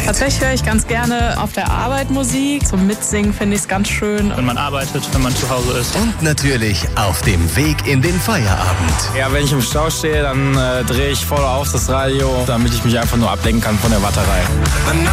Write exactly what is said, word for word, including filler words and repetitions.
Tatsächlich höre ich ganz gerne auf der Arbeit Musik. Zum Mitsingen finde ich es ganz schön. Wenn man arbeitet, wenn man zu Hause ist. Und natürlich auf dem Weg in den Feierabend. Ja, wenn ich im Stau stehe, dann äh, drehe ich voll auf das Radio, damit ich mich einfach nur ablenken kann von der Warterei.